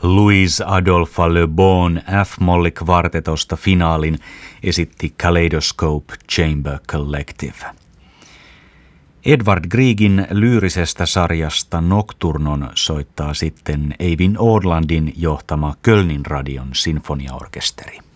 Louis Adolphe Le Bon F-molli-kvartetosta finaalin esitti Kaleidoscope Chamber Collective. Edvard Griegin lyyrisestä sarjasta Nocturnon soittaa sitten Eivind Odlandin johtama Kölnin radion sinfoniaorkesteri.